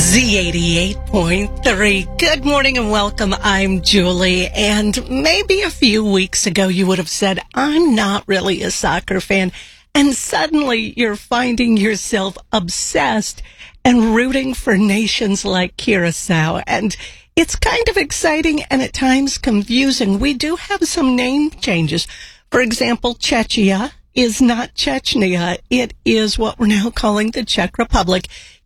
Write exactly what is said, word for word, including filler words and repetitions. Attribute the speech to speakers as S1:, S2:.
S1: Z eighty-eight point three. Good morning and welcome. I'm Julie. And maybe a few weeks ago you would have said, I'm not really a soccer fan. And suddenly you're finding yourself obsessed and rooting for nations like Curacao. And it's kind of exciting and at times confusing. We do have some name changes. For example, Czechia is not Chechnya. It is what we're now calling the Czech Republic.